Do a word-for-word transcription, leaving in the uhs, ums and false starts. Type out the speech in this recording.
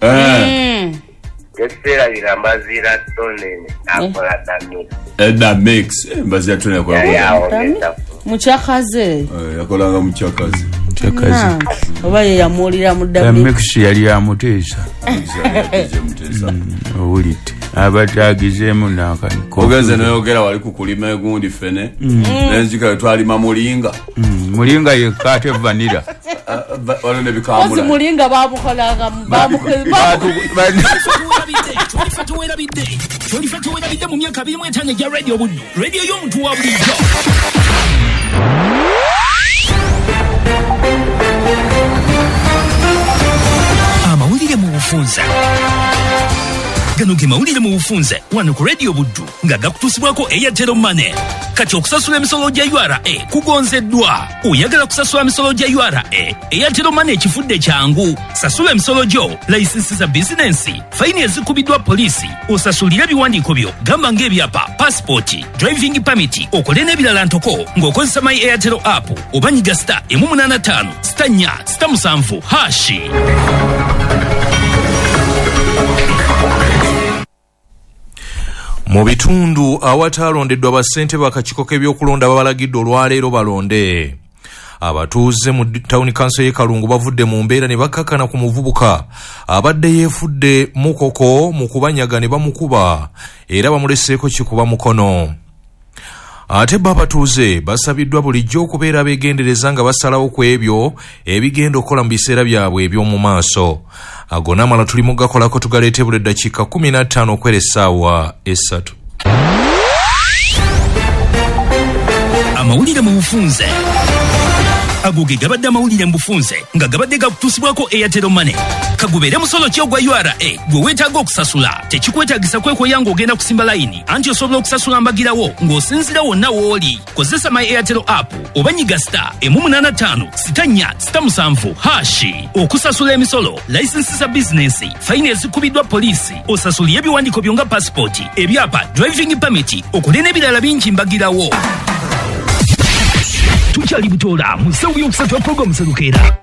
Eh. Kesera irambazira tonene akola damix. Eh damix mbazira tonene kwa. Muchakaze. Eh yakolanga muchakaze. Muchakaze. Oba ye yamulira mu damix. Damix yali amutesa. Mutesa. Owulite. Abatagizemu nakani. Ogenze noyogera wali kukulima egundi fene. Nenzika twali mamulinga. Mulinga ye kate vanilla. Wale ne bikamula. Ozi mulinga babukolanga babukolanga. Tolifatuwera bidde. Tolifatuwera bidde mu myaka abiri mu etaano ya radio buddu. Radio y'omuntu wa bulijjo. Amawulire mu bufunza. Gano ge mawulire mu bufunze wano ku radio buddu nga gakutusibwako Airtel Money. Kati okusasula emisolo gya U R A kugonzeddwa. Oyagala kusasula emisolo gya U R A, Airtel Money ekifudde kyangu. Sasula emisolo gyo, license za bizinensi, faini ezikubiddwa polisi, osasulira ebiwandiiko byo gamba ng'ebyapa, passport, driving permit, okole n'ebirala ntoko ng'okozesa My Airtel app oba nyiga star emu munaana ttaano star nnya star musanvu hashi. Mu bitundu awatalondeddwa bassente bakakiiko k'ebyokulonda babalagidde olwaleero balonde. Abatuuze mu Town Council y'e Kalungu bavudde mu mbeera ne bakkakana ku muvubuka abadde yeefudde mukoko mu kubanyaga ne bamukuba era bamuleseeko kikuba mukono. Ate babatuuze basabiddwa bulijjo okubeera abeegendereza nga basalawo ku ebyo ebigenda okukola mu biseera byabwe eby'omu maaso. Ago n'amala tuli mu gakolako tugaleete buli ddakiika kumi na ttaano okwera essaawa essatu. Amawulire mu bufunze. Ago ge gabadde amawulire mu bufunze nga gabadde gakutusibwako Airtel Money. Kagubeere musolo ki ogwa U R A gwe weetaaga okusasula tekikwetaagisa kwekoya ng'ogenda kusimba layini anti osobola okusasula mbagirawo ng'osinzira wonna w'oli. Kozesa My Airtel app oba nyiga star emu munaana ttaano sita nnya sita musanvu hashi. Okusasula emisolo, license za bizinensi, faini ezikubiddwa polisi, osasulira ebiwandiiko byo nga passport, ebyapa, driving permit, okole n'ebirala bingi mbagirawo. Tukyali butola mu ssewu y'okusatu wa program Serukeera.